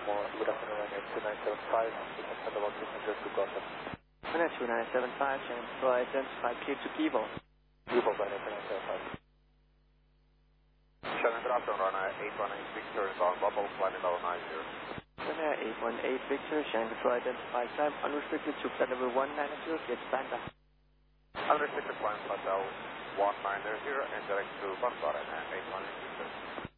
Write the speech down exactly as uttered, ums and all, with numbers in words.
more. Good afternoon, Ryanair two nine seven five. We have had about two hundred to Gotham. Ryanair two nine seven five, Shannon Flow, identify clear to Kivo. Kivo, Ryanair two nine seven five. Shannon, good afternoon, Ryanair eight one eight Victor is on bubble, flight level nine zero. Ryanair eight one eight Victor, Shannon Flow, identify climb, unrestricted to flight level one nine zero, get standby. Unrestricted climb, hotel one nine zero, and direct to Bangkok, Ryanair eight one eight Victor.